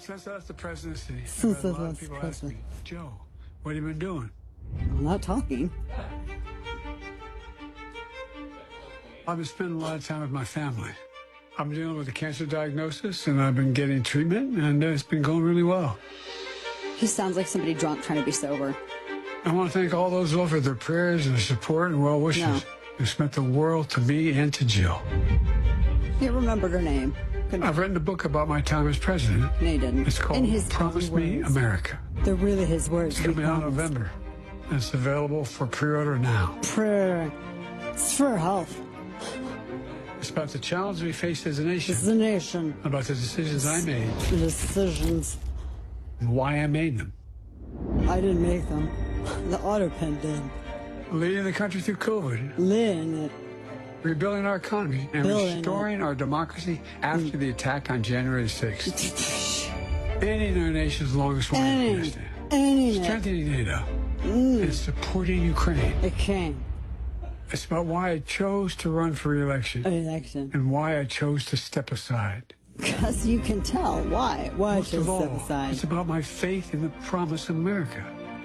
Since I left the presidency, Since a I lot of left people the ask me, Joe, what have you been doing? I'm not talking. I've been spending a lot of time with my family. I'm dealing with a cancer diagnosis, and I've been getting treatment, and it's been going really well. He sounds like somebody drunk trying to be sober. I want to thank all those who offered their prayers and their support and well wishes. No. It's meant the world to me and to Jill. He remembered her name. I've written a book about my time as president. No, he didn't. It's called In his Promise own Me words. America. They're really his words. It's coming out in November. And it's available for pre-order now. Prayer. It's for health. It's about the challenge we face as a nation. It's the nation. About the decisions I made. The decisions. And why I made them. I didn't make them. The auto pen did. Leading the country through COVID. Leading it. Rebuilding our economy and restoring our democracy after the attack on January 6th. Ending our nation's longest war in Afghanistan. Strengthening NATO. And supporting Ukraine. It came. It's about why I chose to run for re-election. And why I chose to step aside. Because you can tell why. Why Most I chose of to all, step aside. it's about my faith in the promise of America.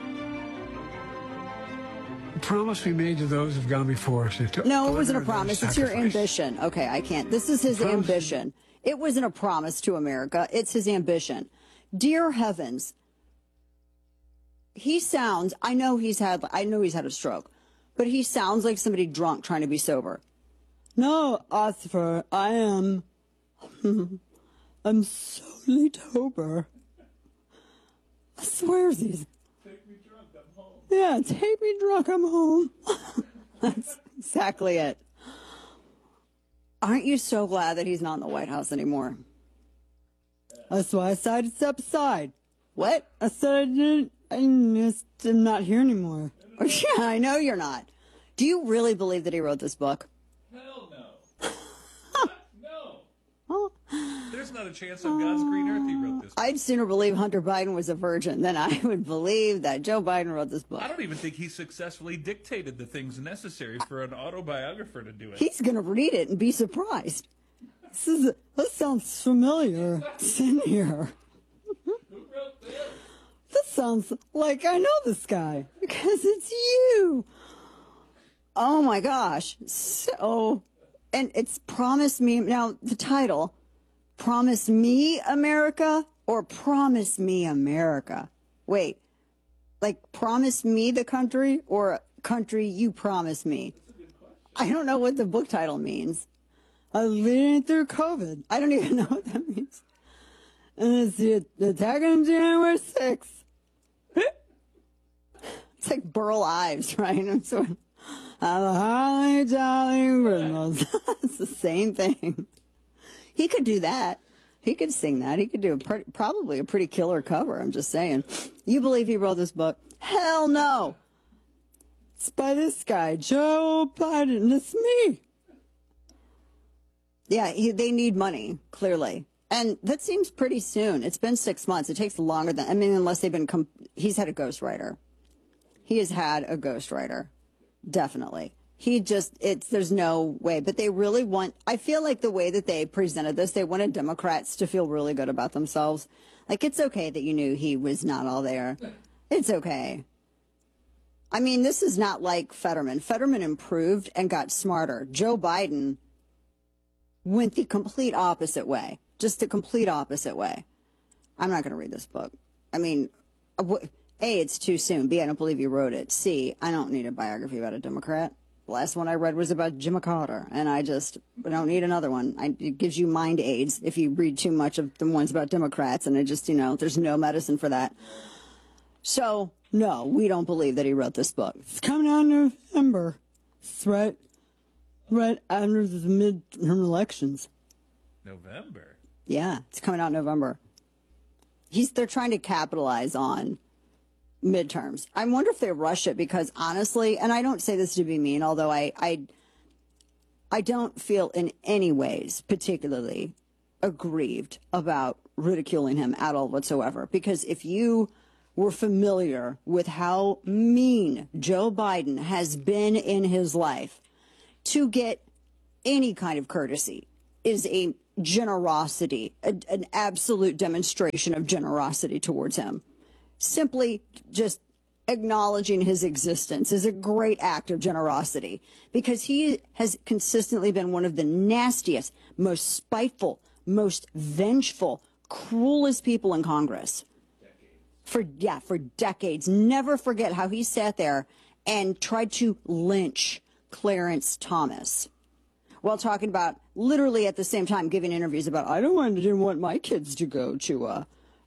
The promise we made to those who've gone before us. No, it wasn't a promise. It's your ambition. Okay, I can't. This is his ambition. It wasn't a promise to America. It's his ambition. Dear heavens. He sounds, I know he's had a stroke, but he sounds like somebody drunk trying to be sober. No, Arthur, I am. I'm solely sober. I swear these. Take me drunk, I'm home. Yeah, take me drunk, I'm home. That's exactly it. Aren't you so glad that he's not in the White House anymore? That's why I decided to step aside. What? I said I'm not here anymore. Yeah, I know you're not. Do you really believe that he wrote this book? Hell no. No. There's not a chance on God's green earth he wrote this book. I'd sooner believe Hunter Biden was a virgin than I would believe that Joe Biden wrote this book. I don't even think he successfully dictated the things necessary for an autobiographer to do it. He's going to read it and be surprised. This sounds familiar. It's in here. Who wrote this? This sounds like I know this guy because it's you. Oh my gosh. So, and it's Promise Me. Now, the title, Promise Me America or Promise Me America? Wait, like Promise Me the country or country you promise me? I don't know what the book title means. Leading through COVID. I don't even know what that means. And it's the attack on January 6th. It's like Burl Ives, right? I'm sort of, have a holly jolly Christmas. It's the same thing. He could do that. He could sing that. He could do probably a pretty killer cover. I'm just saying. You believe he wrote this book? Hell no. It's by this guy, Joe Biden. It's me. Yeah, they need money, clearly. And that seems pretty soon. It's been 6 months. It takes longer than, I mean, unless they've been, he's had a ghostwriter. He has had a ghostwriter. Definitely. There's no way. But they really want, I feel like the way that they presented this, they wanted Democrats to feel really good about themselves. Like, it's okay that you knew he was not all there. It's okay. I mean, this is not like Fetterman. Fetterman improved and got smarter. Joe Biden went the complete opposite way. Just the complete opposite way. I'm not going to read this book. I mean, A, it's too soon. B, I don't believe you wrote it. C, I don't need a biography about a Democrat. The last one I read was about Jimmy Carter, and I don't need another one. It gives you mind aids if you read too much of the ones about Democrats, and there's no medicine for that. So, no, we don't believe that he wrote this book. It's coming out in November. It's right after the midterm elections. November? Yeah, it's coming out in November. They're trying to capitalize on midterms. I wonder if they rush it because honestly, and I don't say this to be mean, although I don't feel in any ways particularly aggrieved about ridiculing him at all whatsoever. Because if you were familiar with how mean Joe Biden has been in his life, to get any kind of courtesy is a generosity, an absolute demonstration of generosity towards him. Simply just acknowledging his existence is a great act of generosity, because he has consistently been one of the nastiest, most spiteful, most vengeful, cruelest people in Congress. For decades. Never forget how he sat there and tried to lynch Clarence Thomas while talking about, literally at the same time, giving interviews about, I didn't want my kids to go to a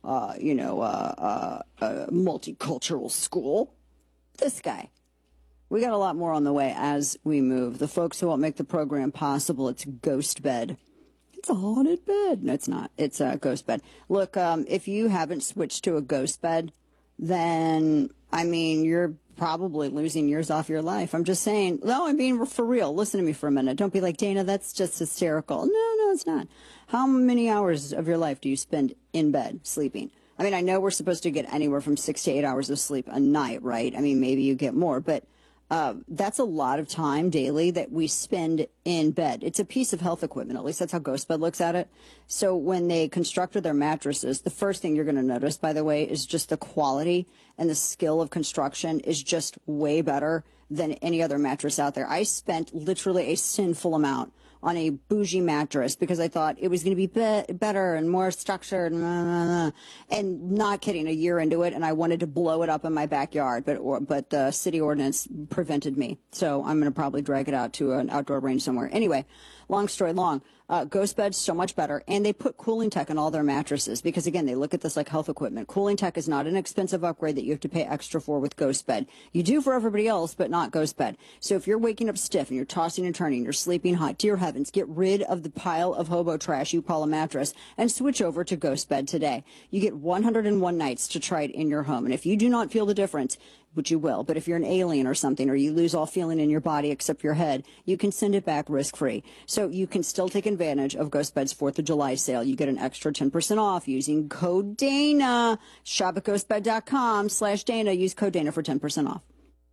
multicultural school. This guy. We got a lot more on the way as we move. The folks who won't make the program possible, it's Ghost Bed. It's a haunted bed. No, it's not. It's a ghost bed. Look, if you haven't switched to a ghost bed, then, I mean, you're probably losing years off your life. I'm just saying. No, I mean, for real. Listen to me for a minute. Don't be like, Dana, that's just hysterical. No, it's not. How many hours of your life do you spend in bed sleeping? I mean, I know we're supposed to get anywhere from 6 to 8 hours of sleep a night, right? I mean, maybe you get more, but that's a lot of time daily that we spend in bed. It's a piece of health equipment. At least that's how GhostBed looks at it. So when they constructed their mattresses, the first thing you're going to notice, by the way, is just the quality and the skill of construction is just way better than any other mattress out there. I spent literally a sinful amount on a bougie mattress because I thought it was going to be better and more structured, and not kidding, a year into it, and I wanted to blow it up in my backyard, but the city ordinance prevented me. So I'm going to probably drag it out to an outdoor range somewhere. Anyway, long story long, Ghost Bed's so much better, and they put cooling tech in all their mattresses because, again, they look at this like health equipment. Cooling tech is not an expensive upgrade that you have to pay extra for with Ghost Bed. You do for everybody else, but not Ghost Bed. So if you're waking up stiff and you're tossing and turning, you're sleeping hot, dear heavens, get rid of the pile of hobo trash you call a mattress and switch over to Ghost Bed today. You get 101 nights to try it in your home, and if you do not feel the difference, which you will, but if you're an alien or something, or you lose all feeling in your body except your head, you can send it back risk-free. So you can still take advantage of Ghost Bed's 4th of July sale. You get an extra 10% off using code Dana. Shop at ghostbed.com/Dana. Use code Dana for 10% off.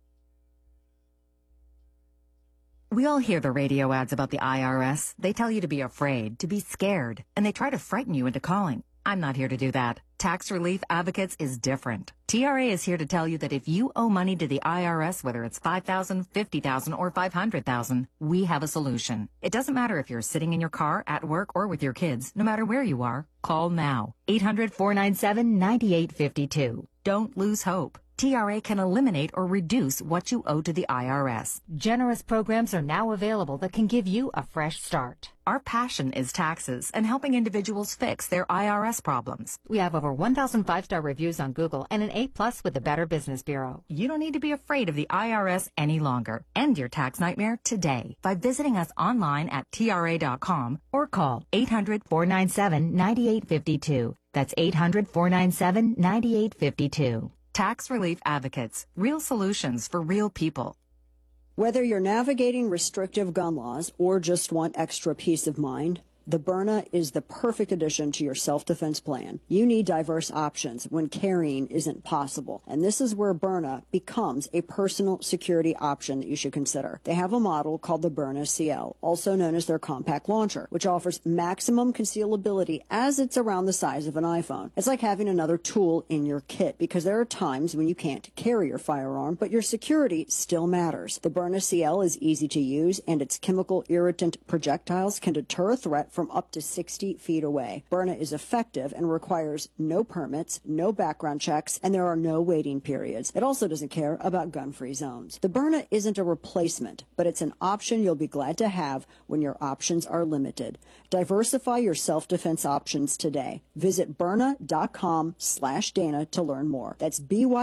We all hear the radio ads about the IRS. They tell you to be afraid, to be scared, and they try to frighten you into calling. I'm not here to do that. Tax Relief Advocates is different. TRA is here to tell you that if you owe money to the IRS, whether it's $5,000, $50,000, or $500,000, we have a solution. It doesn't matter if you're sitting in your car, at work, or with your kids. No matter where you are, call now. 800-497-9852. Don't lose hope. TRA can eliminate or reduce what you owe to the IRS. Generous programs are now available that can give you a fresh start. Our passion is taxes and helping individuals fix their IRS problems. We have over 1,000 5-star reviews on Google and an A+ with the Better Business Bureau. You don't need to be afraid of the IRS any longer. End your tax nightmare today by visiting us online at TRA.com or call 800-497-9852. That's 800-497-9852. Tax Relief Advocates, real solutions for real people. Whether you're navigating restrictive gun laws or just want extra peace of mind, the Byrna is the perfect addition to your self-defense plan. You need diverse options when carrying isn't possible. And this is where Byrna becomes a personal security option that you should consider. They have a model called the Byrna CL, also known as their compact launcher, which offers maximum concealability as it's around the size of an iPhone. It's like having another tool in your kit because there are times when you can't carry your firearm, but your security still matters. The Byrna CL is easy to use, and its chemical irritant projectiles can deter a threat from up to 60 feet away. Byrna is effective and requires no permits, no background checks, and there are no waiting periods. It also doesn't care about gun-free zones. The Byrna isn't a replacement, but it's an option you'll be glad to have when your options are limited. Diversify your self-defense options today. Visit Byrna.com/Dana to learn more. That's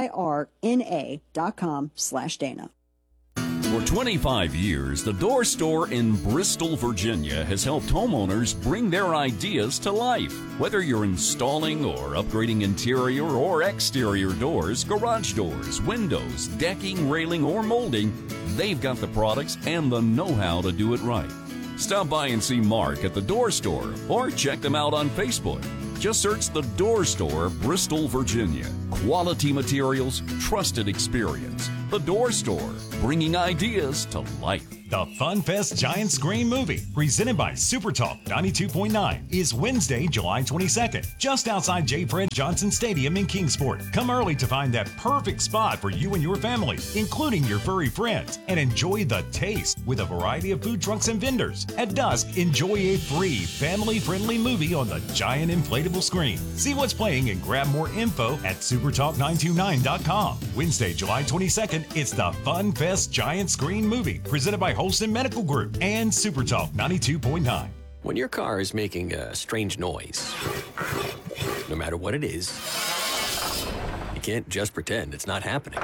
BYRNA.com/Dana. For 25 years, the Door Store in Bristol, Virginia has helped homeowners bring their ideas to life. Whether you're installing or upgrading interior or exterior doors, garage doors, windows, decking, railing, or molding, they've got the products and the know-how to do it right. Stop by and see Mark at the Door Store or check them out on Facebook. Just search the Door Store, Bristol, Virginia. Quality materials, trusted experience. The Door Store, bringing ideas to life. The Fun Fest Giant Screen Movie, presented by Super Talk 92.9, is Wednesday, July 22nd, just outside J. Fred Johnson Stadium in Kingsport. Come early to find that perfect spot for you and your family, including your furry friends, and enjoy the taste with a variety of food trucks and vendors. At dusk, enjoy a free, family-friendly movie on the giant inflatable screen. See what's playing and grab more info at supertalk929.com. Wednesday, July 22nd, it's the Fun Fest Giant Screen Movie, presented by Holston Medical Group and Super Talk 92.9. When your car is making a strange noise, no matter what it is, you can't just pretend it's not happening.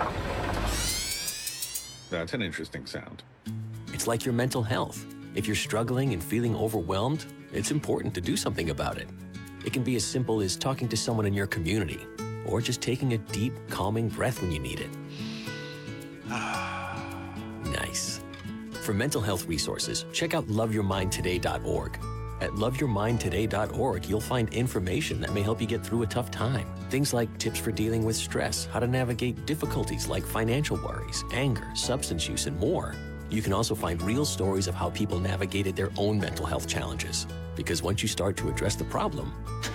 That's an interesting sound. It's like your mental health. If you're struggling and feeling overwhelmed, it's important to do something about it. It can be as simple as talking to someone in your community, or just taking a deep, calming breath when you need it. Nice. For mental health resources, check out loveyourmindtoday.org. At loveyourmindtoday.org, you'll find information that may help you get through a tough time. Things like tips for dealing with stress, how to navigate difficulties like financial worries, anger, substance use, and more. You can also find real stories of how people navigated their own mental health challenges. Because once you start to address the problem,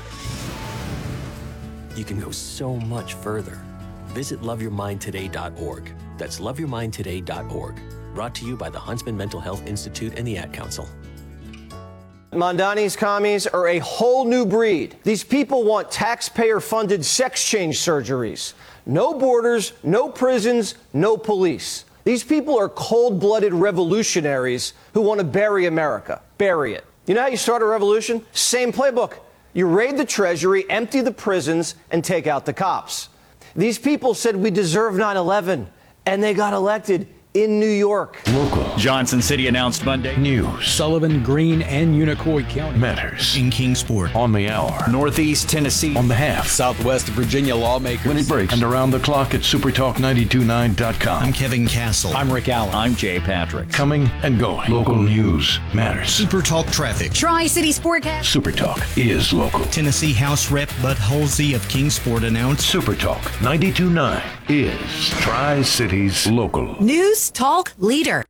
you can go so much further. Visit loveyourmindtoday.org. That's loveyourmindtoday.org. Brought to you by the Huntsman Mental Health Institute and the Ad Council. Mondani's commies are a whole new breed. These people want taxpayer-funded sex change surgeries. No borders, no prisons, no police. These people are cold-blooded revolutionaries who want to bury America. Bury it. You know how you start a revolution? Same playbook. You raid the Treasury, empty the prisons, and take out the cops. These people said we deserve 9/11, and they got elected in New York. Local. Johnson City announced Monday. News. Sullivan, Greene, and Unicoi County. Matters. In Kingsport. On the hour. Northeast Tennessee. On the half. Southwest Virginia lawmakers. When it breaks. And around the clock at supertalk929.com. I'm Kevin Castle. I'm Rick Allen. I'm Jay Patrick. Coming and going. Local news matters. Supertalk traffic. Tri-City Sportcast. Supertalk is local. Tennessee House Rep Bud Halsey of Kingsport announced Supertalk 92.9 is Tri-Cities local. News Talk Leader.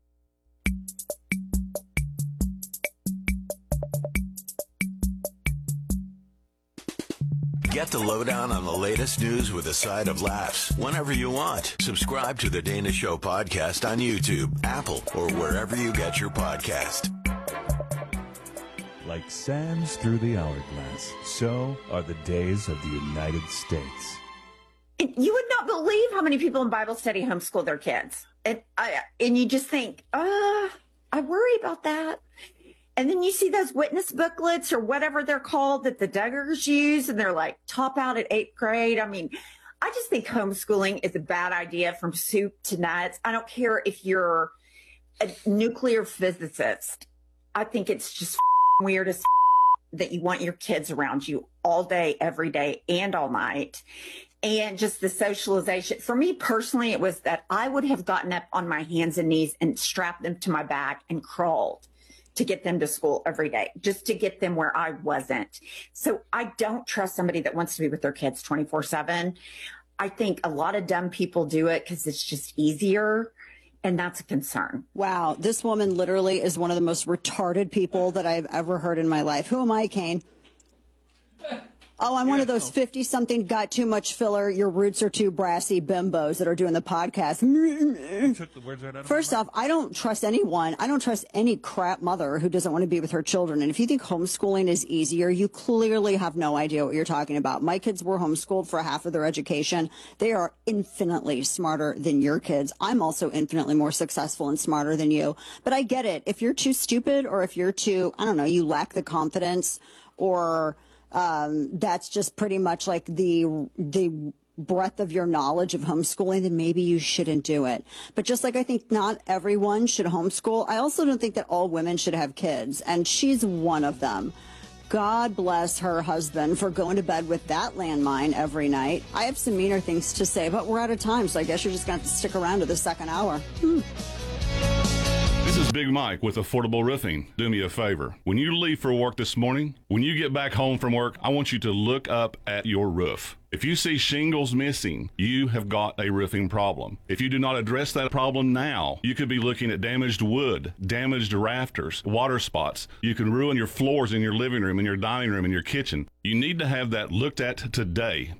Get the lowdown on the latest news with a side of laughs whenever you want. Subscribe to the Dana Show podcast on YouTube, Apple, or wherever you get your podcast. Like sands through the hourglass, so are the days of the United States. You would not believe how many people in Bible study homeschool their kids. And you just think, I worry about that. And then you see those witness booklets or whatever they're called that the Duggars use, and they're like top out at 8th grade. I mean, I just think homeschooling is a bad idea from soup to nuts. I don't care if you're a nuclear physicist. I think it's just weird as that you want your kids around you all day, every day, and all night. And just the socialization. For me personally, it was that I would have gotten up on my hands and knees and strapped them to my back and crawled to get them to school every day, just to get them where I wasn't. So I don't trust somebody that wants to be with their kids 24/7. I think a lot of dumb people do it because it's just easier. And that's a concern. Wow. This woman literally is one of the most retarded people that I've ever heard in my life. Who am I, Kane? Oh, I'm one of those 50-something got too much filler, your roots are too brassy bimbos that are doing the podcast. First off, I don't trust anyone. I don't trust any crap mother who doesn't want to be with her children. And if you think homeschooling is easier, you clearly have no idea what you're talking about. My kids were homeschooled for half of their education. They are infinitely smarter than your kids. I'm also infinitely more successful and smarter than you. But I get it. If you're too stupid or if you're too, I don't know, you lack the confidence or... that's just pretty much like the breadth of your knowledge of homeschooling, then maybe you shouldn't do it. But just like I think not everyone should homeschool, I also don't think that all women should have kids, and she's one of them. God bless her husband for going to bed with that landmine every night. I have some meaner things to say, but we're out of time, so I guess you're just going to have to stick around to the second hour. This is Big Mike with Affordable Roofing. Do me a favor. When you leave for work this morning, when you get back home from work, I want you to look up at your roof. If you see shingles missing, you have got a roofing problem. If you do not address that problem now, you could be looking at damaged wood, damaged rafters, water spots. You can ruin your floors in your living room, in your dining room, in your kitchen. You need to have that looked at today.